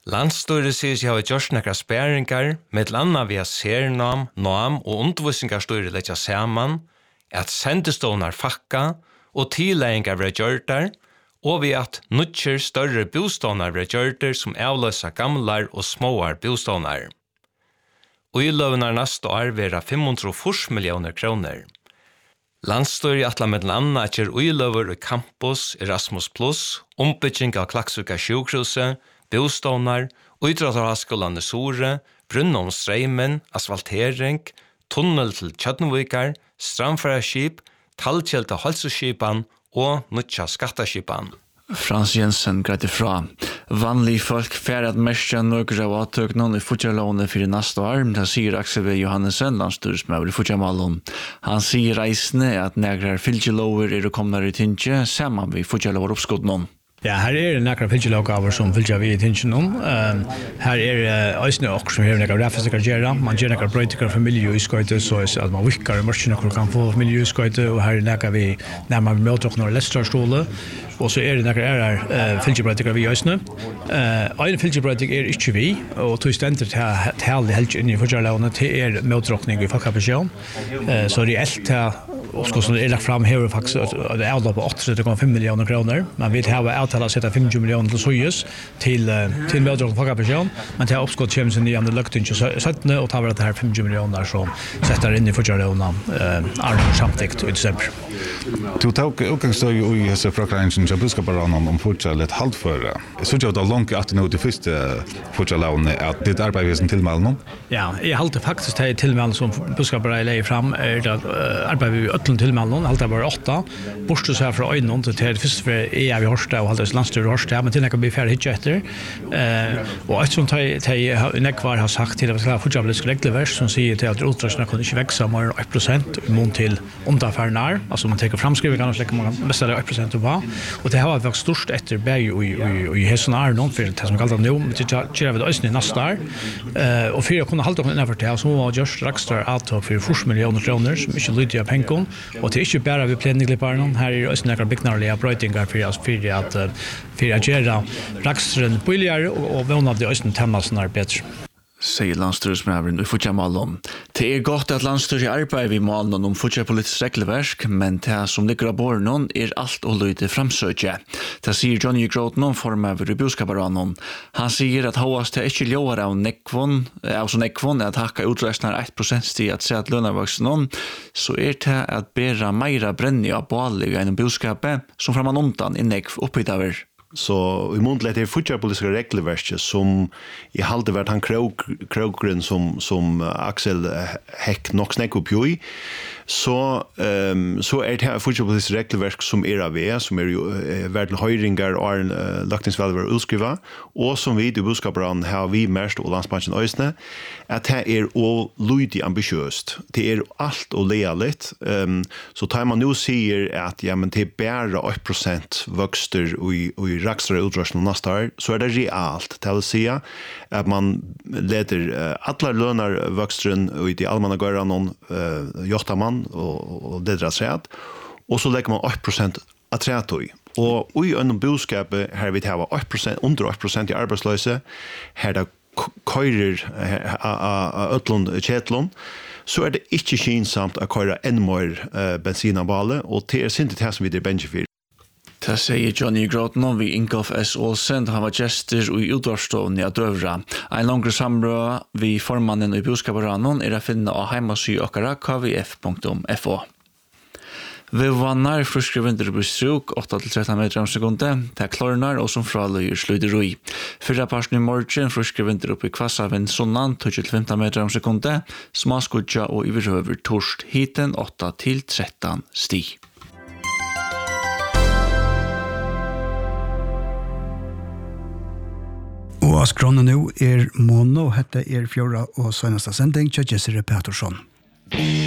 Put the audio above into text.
Landsstyret sier seg ha gjort nekra spæringar, med landa via sernam, nam og undervisningarstyret letja saman, at sendestånar fakka og tilleggingar vare gjørtar, og ved at nutjer større bostånar vare gjørtar som avløsa gamlar og småar bostånar. Og i løvnar neste år vera 540 millioner kroner. Landsstyret atla med landa at gjør uiløver i campus, Erasmus+, ombygging av Klaksvika sjukhuset, bostånar, Idrettarhøgskolen i Sore, Brunnom Streimen, asfaltering, tunnel til Kjøttenvikar, strandfærarskip, tallkjelta halseskipan og nutja skattaskipan. Frans Jensen greide fra. Vanlige folk fer at merke noen av avtøkene i futjarlånet for neste år, det sier Aksel V. Johannessen, landstyresmøver i futjarmalen. Han sier reisende at negrar fylgjelover kommet i tinge, sammen med futjarlover oppskudden. Ja, her nekra fylgjelover som fylgjer vi i tinge. Her eisne også som har nekra ræfestikker gjøre. Man gjør nekra brøytikker for miljøuskøyte, så at man vikkar i mørkene kan få miljøuskøyte, og her nekra vi nærmere møter noen lestrarståle. Og så det nekra fylgjebrøytikker vi eisne. Ein fylgjebrøytik ikke vi, og tog stendet til helt inn i fylgjerlånet til møtråkning i folkeappasjon. Så reelt til oppskottet lagt fram her faktisk det avløp på 8,5 millioner kroner, men vi har avtalt å sette 50 millioner til Soyes til møtråkning folkeappasjon, men til oppskottet kommer sin nye løkting 17, og tar det her 50 millioner som setter inn i fylgjerlånet samtidig i desember. Du tok utgangsstøy i hese frakreingen til buskaparanene om fortsatt litt halvføre. Så det var langt at nå til første fortsattlavene at ditt arbeid er tilmelden? Ja, jeg halte faktisk til tilmelden som buskaparanene leier fram det arbeid vi øtlen tilmelden, halte bare 8. Bortsett seg fra øynene til det første for vi hørste og halte landstyret hørste, men til nekka blir ferdig ikke etter. Og et som nekvar har sagt til at vi skal ha fortsatt regelverk som sier til at utrustene kan ikke vekse mer enn 1% i mån til underfærnar, altså man tenker framskrivingar og slik man mest 1% på. Og det har vært størst etter bæg i hessen Arnon, for det som kallet nå, men det gjør vi det også i neste år. Og for å kunne halte opp innenfor det, så må vi gjøre ekstra avtog for 40 millioner kroner, som ikke lyder av pengen, og det ikke bare vi pleniglipperne. Her også nekker byggnarlige brøytingar for å gjøre raksteren billigere, og vågne av det også temmelsen bedre. Sier landstyresmøveren i futjarmalen. Det godt at landstyret arbeider vi malen om futjarpolitisk regelverk, men det som ligger av bornen alt å lyde framsøkje. Det sier Johnny Groten formøver i buskaparanen. Han sier at håast det ikke ljøver av nekvån at hakka utreisner 1% stig at se at lønarvoksen så det at bæra meira brenni av bålig gjennom buskapet som framan undan i nekv oppbytaver. Så i måned det futjarpolitiska regelverket som i halde vært han krogren som Axel Heck nok snakk opp jo i, så det her futjarpolitiska regelverk som av som jo vært til høyringar og lagtingsvalg var utskriva, og som vi i buskaparan har vi mest og landsbanken øysene, at det og lydig ambitiøst. Det alt og lea litt. Så tar man nå sier at ja, men det bare 8% vokster i rakstra utrustning neste år, så det realt. Det vil si at man leder alle lønner voksteren i de allmänna gøyranen, gjørtamann og leder seg, og så legger man 8% av trætøy. Og i øynene budskapet her vi tar 8%, under 8% i arbeidsløse, her det køyrer av øtlund kjetlund, så det ikke kinsamt å køyre en mer bensin av bale, og det ikke det som vi bencher for. Det sier Johnny Groten vi Ingolf S. Olsen, han var gestor i utvarstående av Døvra. En langere samrød vi formannen i buskaparanen å finne av heimasy okkara kvf.fo. Vi vannar friske vinter på struk, 8-13 meter om sekundet. Det klarnar og som fraløyer slutter ui. Fyrra parten i morgen, friske vinter oppe i kvassa vind sonnan, 12-15 meter om sekundet. Smaskudja og iverhøver torst, hiten 8-13 sti. Og skrona nå mono, hette fjorda og søgneste sending, Kjøtjesere Pettersson.